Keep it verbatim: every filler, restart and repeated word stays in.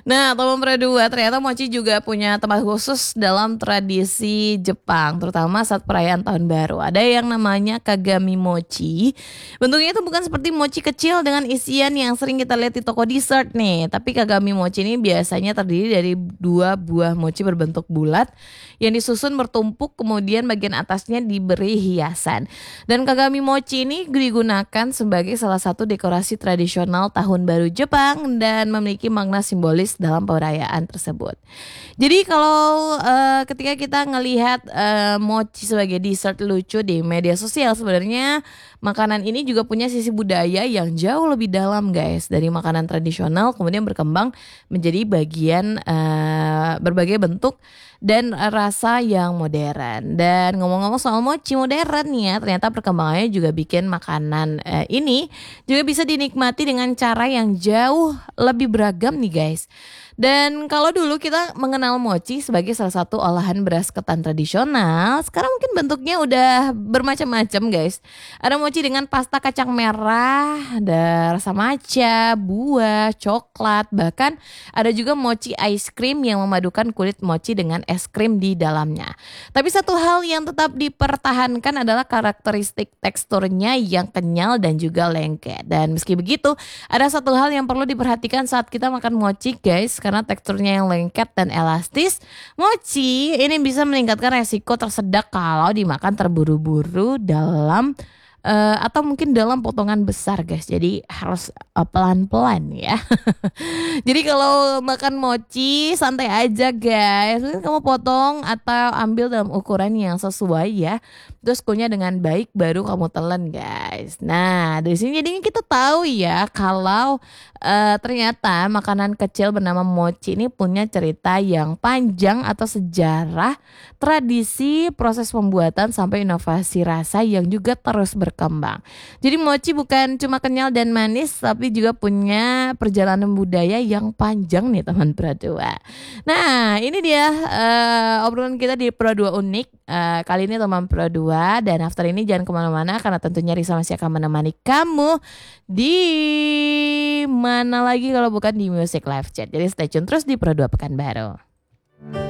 Nah, teman Produa, ternyata mochi juga punya tempat khusus dalam tradisi Jepang, terutama saat perayaan Tahun Baru. Ada yang namanya Kagami Mochi. Bentuknya itu bukan seperti mochi kecil dengan isian yang sering kita lihat di toko dessert nih. Tapi Kagami Mochi ini biasanya terdiri dari dua buah mochi berbentuk bulat yang disusun bertumpuk, kemudian bagian atasnya diberi hiasan. Dan Kagami Mochi ini digunakan sebagai salah satu dekorasi tradisional Tahun Baru Jepang dan memiliki makna simbolis dalam perayaan tersebut. Jadi kalau uh, ketika kita ngelihat uh, mochi sebagai dessert lucu di media sosial, sebenarnya makanan ini juga punya sisi budaya yang jauh lebih dalam guys. Dari makanan tradisional kemudian berkembang menjadi bagian uh, berbagai bentuk dan rasa yang modern. Dan ngomong-ngomong soal mochi modern nih ya, ternyata perkembangannya juga bikin makanan uh, ini juga bisa dinikmati dengan cara yang jauh lebih beragam nih guys. Dan kalau dulu kita mengenal mochi sebagai salah satu olahan beras ketan tradisional, sekarang mungkin bentuknya udah bermacam-macam guys. Ada mochi dengan pasta kacang merah, ada rasa matcha, buah, coklat, bahkan ada juga mochi ice cream yang memadukan kulit mochi dengan es krim di dalamnya. Tapi satu hal yang tetap dipertahankan adalah karakteristik teksturnya yang kenyal dan juga lengket. Dan meski begitu, ada satu hal yang perlu diperhatikan saat kita makan mochi guys, karena teksturnya yang lengket dan elastis. Mochi ini bisa meningkatkan resiko tersedak kalau dimakan terburu-buru dalam uh, atau mungkin dalam potongan besar guys. Jadi harus uh, pelan-pelan ya. Jadi kalau makan mochi santai aja guys. Mungkin kamu potong atau ambil dalam ukuran yang sesuai ya. Terus kunyah dengan baik baru kamu telan guys. Nah dari sini jadinya kita tahu ya kalau uh, ternyata makanan kecil bernama mochi ini punya cerita yang panjang atau sejarah, tradisi, proses pembuatan sampai inovasi rasa yang juga terus berkembang. Jadi mochi bukan cuma kenyal dan manis tapi juga punya perjalanan budaya yang panjang nih teman Produa. Nah ini dia uh, obrolan kita di Produa Unik. Uh, kali ini teman Produa, dan after ini jangan kemana-mana karena tentunya Risa masih akan menemani kamu di mana lagi kalau bukan di Music Live Chat. Jadi stay tune terus di Produa Pekanbaru.